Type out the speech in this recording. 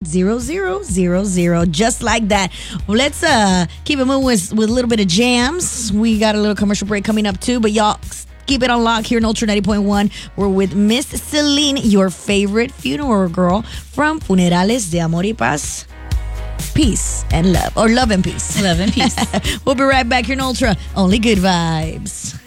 888-0000. Just like that. Well, let's keep it moving with a little bit of jams. We got a little commercial break coming up too, but y'all keep it on lock here in Ultra 90.1. We're with Miss Celine, your favorite funeral girl from Funerales de Amor y Paz. Peace and love. Or love and peace. Love and peace. We'll be right back here in Ultra. Only good vibes.